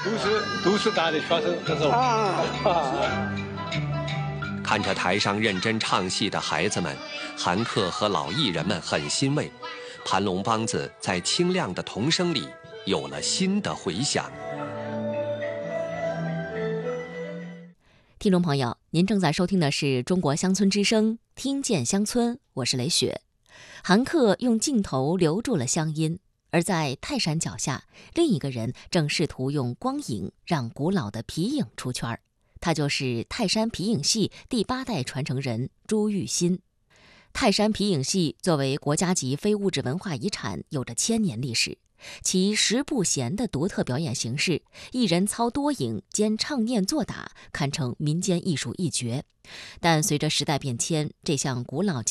都是大的学生，这是看着台上认真唱戏的孩子们，韩客和老艺人们很欣慰，盘龙梆子在清亮的童声里有了新的回响。 听众朋友，您正在收听的是中国乡村之声，听见乡村，我是雷雪。韩客用镜头留住了乡音，而在泰山脚下，另一个人正试图用光影让古老的皮影出圈，他就是泰山皮影戏第8代传承人朱玉新。泰山皮影戏作为国家级非物质文化遗产，有着1000年历史。其十不闲的独特表演形式，一人操多影兼唱念做打，堪称民间艺术一绝。但随着时代变迁，这项古老